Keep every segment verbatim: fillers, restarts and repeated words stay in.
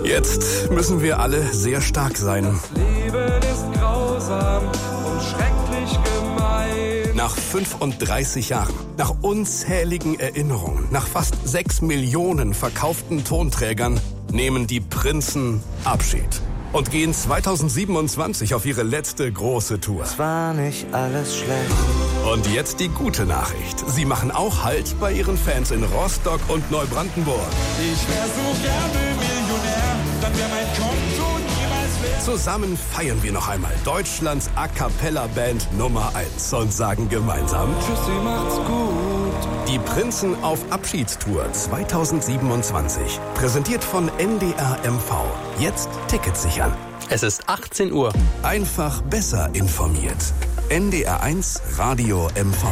Jetzt müssen wir alle sehr stark sein. Das Leben ist grausam und schrecklich gemein. Nach fünfunddreißig Jahren, nach unzähligen Erinnerungen, nach fast sechs Millionen verkauften Tonträgern nehmen die Prinzen Abschied und gehen zweitausendsiebenundzwanzig auf ihre letzte große Tour. Es war nicht alles schlecht. Und jetzt die gute Nachricht. Sie machen auch Halt bei ihren Fans in Rostock und Neubrandenburg. Ich wär so gerne Millionär, dann wär mein Konto niemals leer. Zusammen feiern wir noch einmal Deutschlands A-Cappella-Band Nummer eins und sagen gemeinsam: Tschüssi, macht's gut. Die Prinzen auf Abschiedstour zweitausendsiebenundzwanzig. Präsentiert von N D R M V. Jetzt Tickets sichern. Es ist achtzehn Uhr. Einfach besser informiert. N D R eins Radio M V.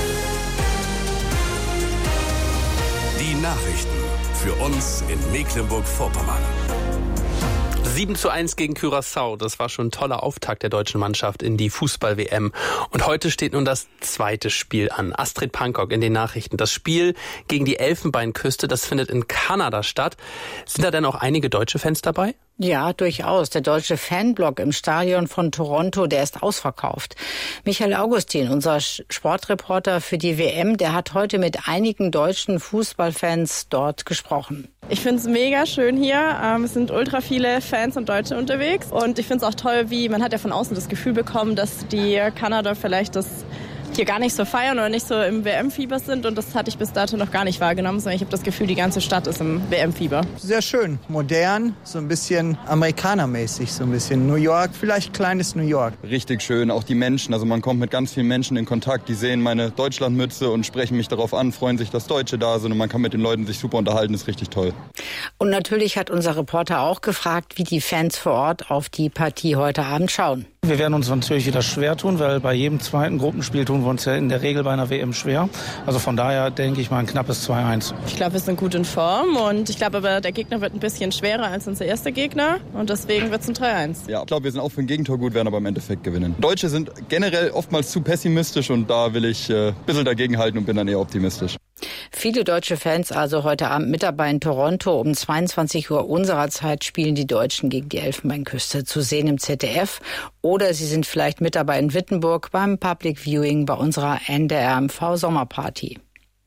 Die Nachrichten für uns in Mecklenburg-Vorpommern. sieben zu eins gegen Curaçao. Das war schon ein toller Auftakt der deutschen Mannschaft in die Fußball-W M. Und heute steht nun das zweite Spiel an. Astrid Pankok in den Nachrichten. Das Spiel gegen die Elfenbeinküste, das findet in Kanada statt. Sind da denn auch einige deutsche Fans dabei? Ja, durchaus. Der deutsche Fanblock im Stadion von Toronto, der ist ausverkauft. Michael Augustin, unser Sportreporter für die W M, der hat heute mit einigen deutschen Fußballfans dort gesprochen. Ich finde es mega schön hier. Ähm, es sind ultra viele Fans und Deutsche unterwegs. Und ich finde es auch toll, wie man hat ja von außen das Gefühl bekommen, dass die Kanada vielleicht das hier gar nicht so feiern oder nicht so im W M-Fieber sind. Und das hatte ich bis dato noch gar nicht wahrgenommen, sondern ich habe das Gefühl, die ganze Stadt ist im W M-Fieber. Sehr schön, modern, so ein bisschen amerikanermäßig, so ein bisschen New York, vielleicht kleines New York. Richtig schön, auch die Menschen, also man kommt mit ganz vielen Menschen in Kontakt, die sehen meine Deutschlandmütze und sprechen mich darauf an, freuen sich, dass Deutsche da sind und man kann mit den Leuten sich super unterhalten, ist richtig toll. Und natürlich hat unser Reporter auch gefragt, wie die Fans vor Ort auf die Partie heute Abend schauen. Wir werden uns natürlich wieder schwer tun, weil bei jedem zweiten Gruppenspiel tun wir uns ja in der Regel bei einer W M schwer. Also von daher denke ich mal ein knappes zwei eins. Ich glaube, wir sind gut in Form und ich glaube aber, der Gegner wird ein bisschen schwerer als unser erster Gegner und deswegen wird es ein drei eins. Ja, ich glaube, wir sind auch für ein Gegentor gut, werden aber im Endeffekt gewinnen. Deutsche sind generell oftmals zu pessimistisch und da will ich äh, ein bisschen dagegenhalten und bin dann eher optimistisch. Viele deutsche Fans also heute Abend mit dabei in Toronto. Um zweiundzwanzig Uhr unserer Zeit spielen die Deutschen gegen die Elfenbeinküste. Zu sehen im Z D F. Oder sie sind vielleicht mit dabei in Wittenburg beim Public Viewing bei unserer N D R M V Sommerparty.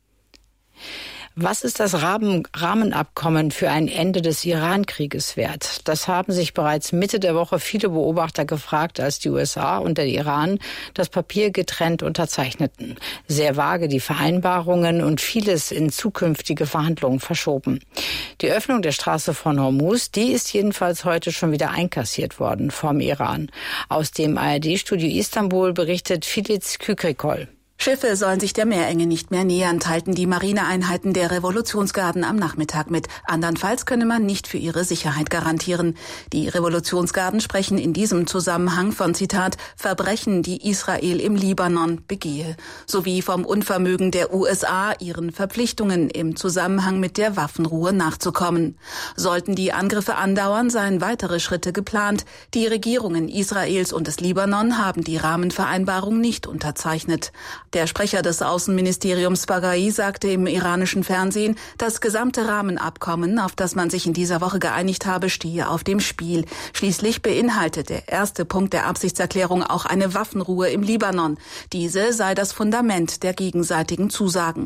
Was ist das Rahmenabkommen für ein Ende des Iran-Krieges wert? Das haben sich bereits Mitte der Woche viele Beobachter gefragt, als die U S A und der Iran das Papier getrennt unterzeichneten. Sehr vage die Vereinbarungen und vieles in zukünftige Verhandlungen verschoben. Die Öffnung der Straße von Hormuz, die ist jedenfalls heute schon wieder einkassiert worden vom Iran. Aus dem A R D-Studio Istanbul berichtet Filiz Kükrikol. Schiffe sollen sich der Meerenge nicht mehr nähern, teilten die Marineeinheiten der Revolutionsgarden am Nachmittag mit. Andernfalls könne man nicht für ihre Sicherheit garantieren. Die Revolutionsgarden sprechen in diesem Zusammenhang von, Zitat, Verbrechen, die Israel im Libanon begehe, sowie vom Unvermögen der U S A, ihren Verpflichtungen im Zusammenhang mit der Waffenruhe nachzukommen. Sollten die Angriffe andauern, seien weitere Schritte geplant. Die Regierungen Israels und des Libanon haben die Rahmenvereinbarung nicht unterzeichnet. Der Sprecher des Außenministeriums Baghai sagte im iranischen Fernsehen, das gesamte Rahmenabkommen, auf das man sich in dieser Woche geeinigt habe, stehe auf dem Spiel. Schließlich beinhaltet der erste Punkt der Absichtserklärung auch eine Waffenruhe im Libanon. Diese sei das Fundament der gegenseitigen Zusagen.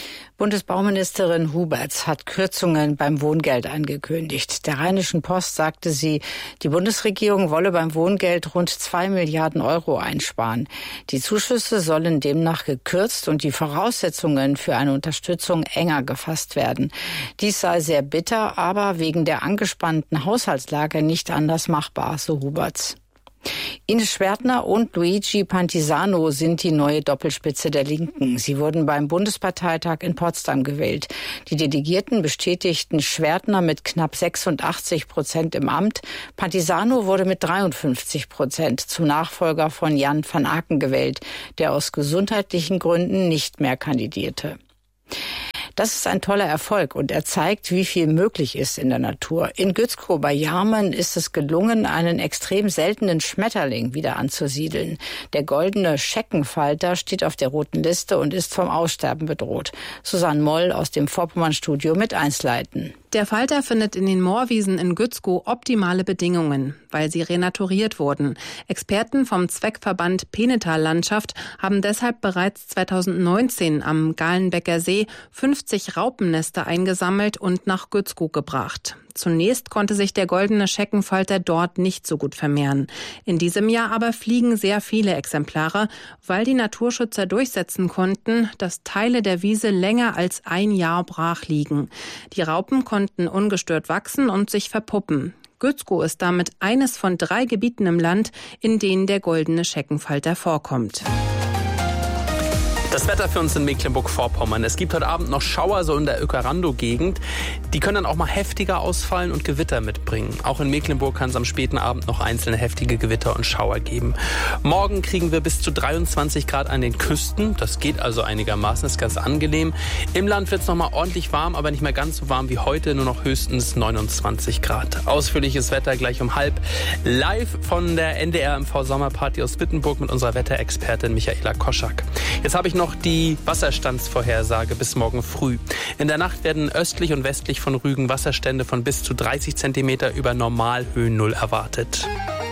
Bundesbauministerin Huberts hat Kürzungen beim Wohngeld angekündigt. Der Rheinischen Post sagte sie, die Bundesregierung wolle beim Wohngeld rund zwei Milliarden Euro einsparen. Die Zuschüsse sollen demnach gekürzt und die Voraussetzungen für eine Unterstützung enger gefasst werden. Dies sei sehr bitter, aber wegen der angespannten Haushaltslage nicht anders machbar, so Huberts. Ines Schwertner und Luigi Pantisano sind die neue Doppelspitze der Linken. Sie wurden beim Bundesparteitag in Potsdam gewählt. Die Delegierten bestätigten Schwertner mit knapp sechsundachtzig Prozent im Amt. Pantisano wurde mit dreiundfünfzig Prozent zum Nachfolger von Jan van Aken gewählt, der aus gesundheitlichen Gründen nicht mehr kandidierte. Das ist ein toller Erfolg und er zeigt, wie viel möglich ist in der Natur. In Gützkow bei Jarmen ist es gelungen, einen extrem seltenen Schmetterling wieder anzusiedeln. Der goldene Scheckenfalter steht auf der roten Liste und ist vom Aussterben bedroht. Susanne Moll aus dem Vorpommern-Studio mit Einsleiten. Der Falter findet in den Moorwiesen in Gützkow optimale Bedingungen, weil sie renaturiert wurden. Experten vom Zweckverband Penetal Landschaft haben deshalb bereits zweitausendneunzehn am Galenbecker See fünfzig Raupennester eingesammelt und nach Gützkow gebracht. Zunächst konnte sich der goldene Scheckenfalter dort nicht so gut vermehren. In diesem Jahr aber fliegen sehr viele Exemplare, weil die Naturschützer durchsetzen konnten, dass Teile der Wiese länger als ein Jahr brach liegen. Die Raupen konnten ungestört wachsen und sich verpuppen. Gützkow ist damit eines von drei Gebieten im Land, in denen der goldene Scheckenfalter vorkommt. Das Wetter für uns in Mecklenburg-Vorpommern. Es gibt heute Abend noch Schauer so in der Öckerando-Gegend. Die können dann auch mal heftiger ausfallen und Gewitter mitbringen. Auch in Mecklenburg kann es am späten Abend noch einzelne heftige Gewitter und Schauer geben. Morgen kriegen wir bis zu dreiundzwanzig Grad an den Küsten. Das geht also einigermaßen, ist ganz angenehm. Im Land wird es noch mal ordentlich warm, aber nicht mehr ganz so warm wie heute, nur noch höchstens neunundzwanzig Grad. Ausführliches Wetter gleich um halb. Live von der N D R M V Sommerparty aus Wittenburg mit unserer Wetterexpertin Michaela Koschak. Jetzt habe ich noch die Wasserstandsvorhersage bis morgen früh. In der Nacht werden östlich und westlich von Rügen Wasserstände von bis zu dreißig Zentimeter über Normalhöhen Null erwartet.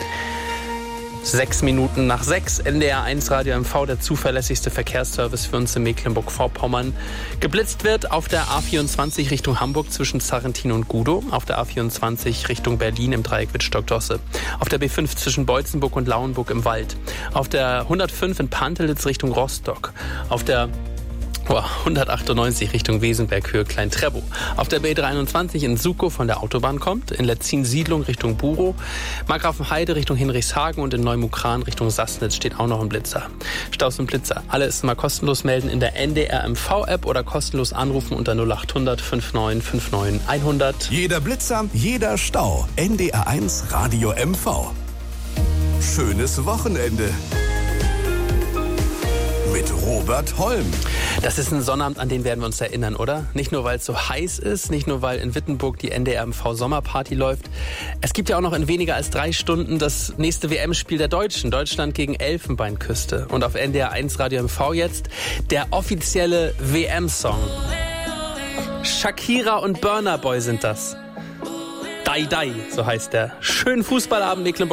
Sechs Minuten nach sechs, N D R eins Radio M V, der zuverlässigste Verkehrsservice für uns in Mecklenburg-Vorpommern. Geblitzt wird auf der A vierundzwanzig Richtung Hamburg zwischen Sarrentin und Gudow, auf der A vierundzwanzig Richtung Berlin im Dreieck Wittstock-Dosse, auf der B fünf zwischen Beutzenburg und Lauenburg im Wald, auf der hundertfünf in Pantelitz Richtung Rostock, auf der hundertachtundneunzig Richtung Wesenberg, Höhe Klein-Trebow. Auf der B dreiundzwanzig in Sukow von der Autobahn kommt, in Letzin-Siedlung Richtung Burow, Markgrafenheide Richtung Hinrichshagen und in Neumukran Richtung Sassnitz steht auch noch ein Blitzer. Staus und Blitzer. Alles immer kostenlos melden in der N D R M V-App oder kostenlos anrufen unter null achthundert neunundfünfzig neunundfünfzig hundert. Jeder Blitzer, jeder Stau. N D R eins Radio M V. Schönes Wochenende. Mit Robert Holm. Das ist ein Sonnabend, an den werden wir uns erinnern, oder? Nicht nur, weil es so heiß ist, nicht nur, weil in Wittenburg die N D R M V Sommerparty läuft. Es gibt ja auch noch in weniger als drei Stunden das nächste W M-Spiel der Deutschen. Deutschland gegen Elfenbeinküste. Und auf N D R eins Radio M V jetzt der offizielle W M-Song. Shakira und Burna Boy sind das. Dai Dai, so heißt der. Schönen Fußballabend, Mecklenburg.